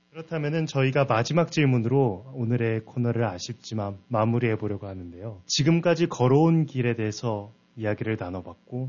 그렇다면은 저희가 마지막 질문으로 오늘의 코너를 아쉽지만 마무리해 보려고 하는데요. 지금까지 걸어온 길에 대해서 이야기를 나눠봤고